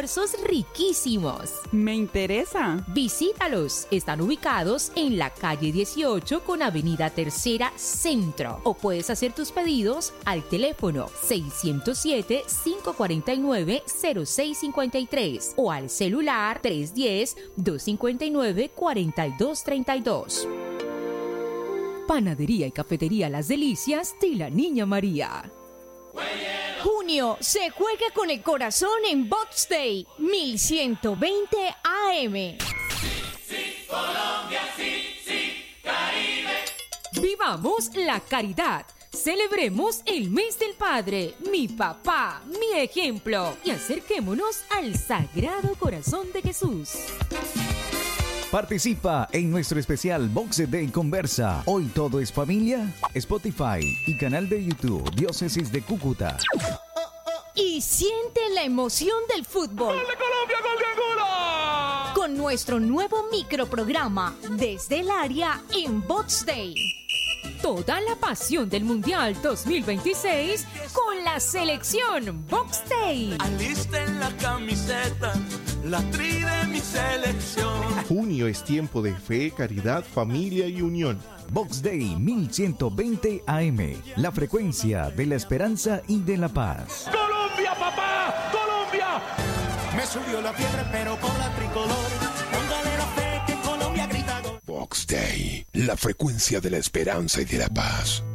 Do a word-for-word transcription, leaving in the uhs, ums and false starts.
almuerzos riquísimos. Me interesa. Visítalos. Están ubicados en la calle dieciocho con avenida Tercera Centro. O puedes hacer tus pedidos al teléfono seiscientos siete, cinco cuatro nueve, cero seis cinco tres o al celular tres uno cero, dos cinco nueve, cuatro dos tres dos. Panadería y Cafetería Las Delicias de la Niña María. Junio se juega con el corazón en Box Day mil ciento veinte A M. Sí, sí, Colombia, sí, sí, Caribe. Vivamos la caridad. Celebremos el mes del Padre, mi papá, mi ejemplo, y acerquémonos al Sagrado Corazón de Jesús. Participa en nuestro especial Box Day Conversa. Hoy todo es familia. Spotify y canal de YouTube Diócesis de Cúcuta. Y siente la emoción del fútbol. ¡Gol de Colombia, gol de Angola! Con nuestro nuevo microprograma Desde el Área en Box Day. Toda la pasión del Mundial dos mil veintiséis con la selección Box Day. Alisten la camiseta, la tri de mi selección. Junio es tiempo de fe, caridad, familia y unión. Box Day mil ciento veinte A M, la frecuencia de la esperanza y de la paz. ¡Colombia, papá! ¡Colombia! Me subió la fiebre, pero con la tricolor. Póngale la fe que Colombia grita. Box Day, la frecuencia de la esperanza y de la paz.